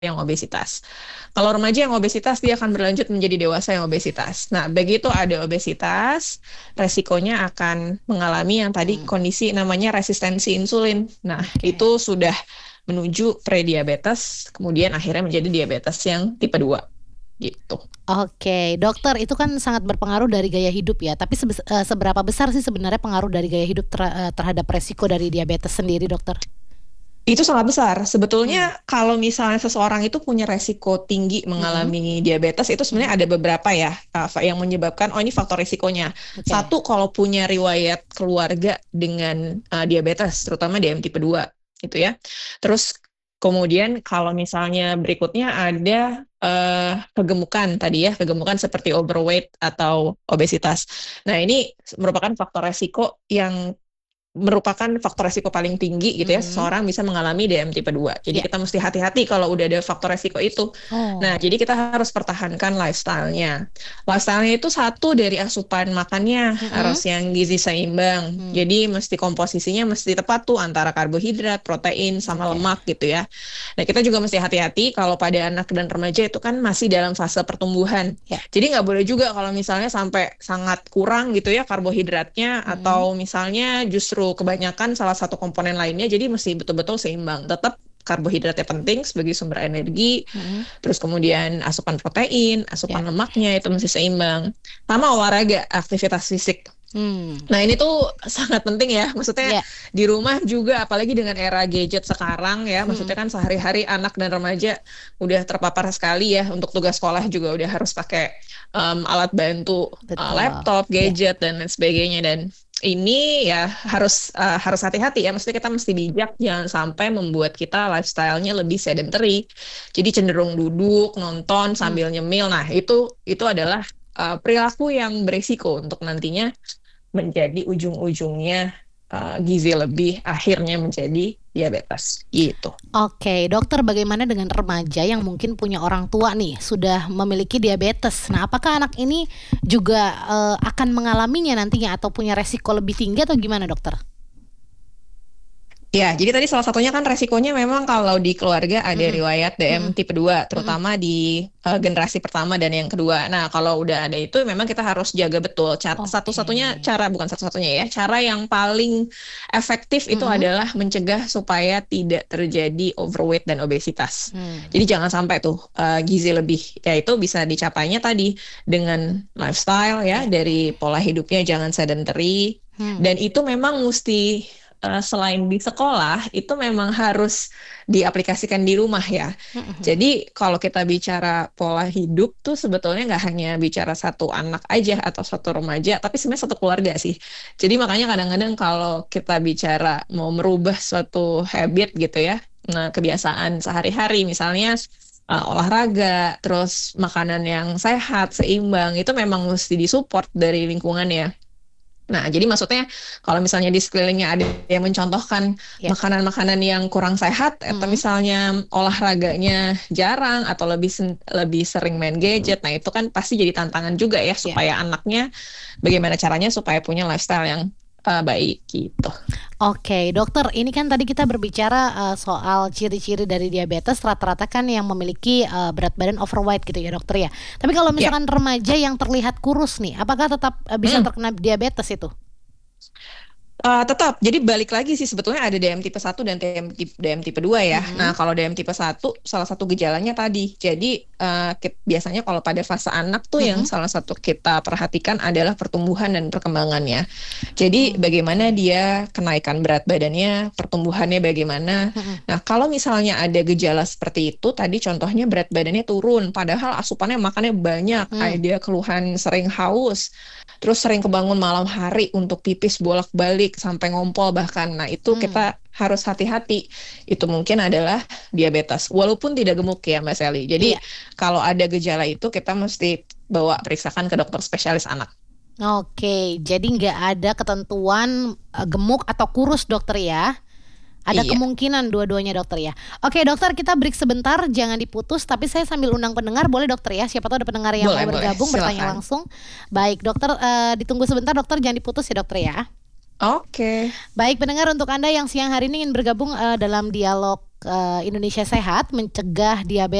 yang obesitas. Kalau remaja yang obesitas, dia akan berlanjut menjadi dewasa yang obesitas. Nah, begitu ada obesitas, resikonya akan mengalami yang tadi kondisi namanya resistensi insulin. Nah, Oke. itu sudah menuju prediabetes, kemudian akhirnya menjadi diabetes yang tipe 2 gitu. Oke, dokter itu kan sangat berpengaruh dari gaya hidup ya. Tapi seberapa besar sih sebenarnya pengaruh dari gaya hidup terhadap resiko dari diabetes sendiri, dokter? Itu sangat besar. Hmm. Sebetulnya kalau misalnya seseorang itu punya resiko tinggi Mm-mm. mengalami diabetes, itu sebenarnya Mm-mm. ada beberapa ya yang menyebabkan, oh ini faktor risikonya. Oke. Satu, kalau punya riwayat keluarga dengan diabetes, terutama DM tipe 2, gitu ya. Terus kemudian kalau misalnya berikutnya ada kegemukan tadi ya, kegemukan seperti overweight atau obesitas. Nah, ini merupakan faktor resiko yang merupakan faktor resiko paling tinggi gitu ya, Mhm. seseorang bisa mengalami DM tipe 2. Jadi Ya. kita mesti hati-hati kalau udah ada faktor resiko itu. Nah, Oh. jadi kita harus pertahankan lifestyle-nya. Lifestyle-nya itu satu, dari asupan makannya Mm-mm. harus yang gizi seimbang. Hmm. Jadi mesti komposisinya mesti tepat tuh antara karbohidrat, protein, sama Oke. lemak gitu ya. Nah, kita juga mesti hati-hati kalau pada anak dan remaja itu kan masih dalam fase pertumbuhan. Ya. Jadi nggak boleh juga kalau misalnya sampai sangat kurang gitu ya karbohidratnya, Mm-mm. atau misalnya justru kebanyakan salah satu komponen lainnya, jadi mesti betul-betul seimbang. Tetap karbohidratnya penting sebagai sumber energi, Mm-mm. terus kemudian asupan protein, Ya. asupan lemaknya itu mesti seimbang. Sama olahraga, aktivitas fisik. Hmm. Nah, ini tuh sangat penting ya. Maksudnya Ya. di rumah juga, apalagi dengan era gadget sekarang ya. Maksudnya Mm-mm. kan sehari-hari anak dan remaja udah terpapar sekali ya. Untuk tugas sekolah juga udah harus pakai alat bantu, Betul. laptop, Ya. gadget dan lain sebagainya. Dan ini ya harus hati-hati ya. Maksudnya kita mesti bijak, jangan sampai membuat kita lifestyle-nya lebih sedentary. Jadi cenderung duduk, nonton Hmm. sambil nyemil. Nah, itu adalah perilaku yang berisiko untuk nantinya menjadi ujung-ujungnya gizi lebih, akhirnya menjadi diabetes gitu. Oke, dokter, bagaimana dengan remaja yang mungkin punya orang tua nih sudah memiliki diabetes? Nah, apakah anak ini juga akan mengalaminya nantinya atau punya resiko lebih tinggi atau gimana, dokter? Ya, jadi tadi salah satunya kan resikonya memang kalau di keluarga ada Mm-mm. riwayat DM Mm-mm. tipe 2, Mm-mm. terutama di generasi pertama dan yang kedua. Nah, kalau udah ada itu memang kita harus jaga betul. Oke. Satu-satunya cara, bukan satu-satunya ya, cara yang paling efektif itu Mm-mm. adalah mencegah supaya tidak terjadi overweight dan obesitas. Hmm. Jadi jangan sampai tuh gizi lebih. Ya, itu bisa dicapainya tadi dengan lifestyle ya, Ya. dari pola hidupnya jangan sedentary. Hmm. Dan itu memang mesti selain di sekolah, itu memang harus diaplikasikan di rumah ya. Mm-mm. Jadi kalau kita bicara pola hidup tuh sebetulnya nggak hanya bicara satu anak aja atau satu remaja, tapi sebenarnya satu keluarga sih. Jadi makanya kadang-kadang kalau kita bicara mau merubah suatu habit gitu ya, nah kebiasaan sehari-hari misalnya olahraga, terus makanan yang sehat, seimbang, itu memang mesti disupport dari lingkungan ya. Nah, jadi maksudnya kalau misalnya di sekelilingnya ada yang mencontohkan Ya. makanan-makanan yang kurang sehat, atau Mm-mm. misalnya olahraganya jarang atau lebih sering main gadget, nah itu kan pasti jadi tantangan juga ya, Ya. supaya anaknya bagaimana caranya supaya punya lifestyle yang baik gitu. Oke, dokter, ini kan tadi kita berbicara soal ciri-ciri dari diabetes, rata-rata kan yang memiliki berat badan overweight gitu ya, dokter ya. Tapi kalau Ya. misalkan remaja yang terlihat kurus nih, apakah tetap bisa Hmm. terkena diabetes itu? Tetap, jadi balik lagi sih, sebetulnya ada DM tipe 1 dan DM tipe 2 ya. Nah, Mhm. kalau DM tipe 1, salah satu gejalanya tadi. Jadi, biasanya kalau pada fase anak tuh yang Mhm. salah satu kita perhatikan adalah pertumbuhan dan perkembangannya. Jadi, bagaimana Oke. dia kenaikan berat badannya, pertumbuhannya bagaimana. Mhm. Nah, kalau misalnya ada gejala seperti itu, tadi contohnya berat badannya turun, padahal asupannya makannya banyak, Hmm. ada keluhan sering haus, terus sering kebangun malam hari untuk pipis bolak-balik sampai ngompol bahkan. Nah, itu Hmm. kita harus hati-hati. Itu mungkin adalah diabetes. Walaupun tidak gemuk ya, Mbak Sally. Jadi, Iya. kalau ada gejala itu kita mesti bawa periksakan ke dokter spesialis anak. Oke, jadi nggak ada ketentuan gemuk atau kurus, dokter ya? Ada Iya, kemungkinan dua-duanya, dokter ya. Oke, dokter, kita break sebentar, jangan diputus. Tapi saya sambil undang pendengar, boleh dokter ya? Siapa tahu ada pendengar yang mau boleh, boleh. bergabung, bertanya Silakan. langsung. Baik, dokter, ditunggu sebentar, dokter, jangan diputus ya, dokter ya. Oke. Baik, pendengar, untuk Anda yang siang hari ini ingin bergabung dalam dialog Indonesia Sehat mencegah diabetes